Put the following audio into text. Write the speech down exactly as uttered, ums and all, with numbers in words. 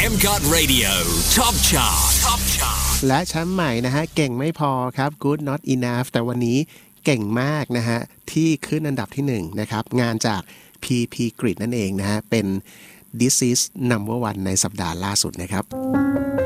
เอ็ม จี โอ ที Radio Top Chart Top Chart และแชมป์ใหม่นะฮะเก่งไม่พอครับ Good Not Enough แต่วันนี้เก่งมากนะฮะที่ขึ้นอันดับที่หนึ่งนะครับงานจาก พี พี Grid นั่นเองนะฮะเป็น This is Number One ในสัปดาห์ล่าสุดนะครับ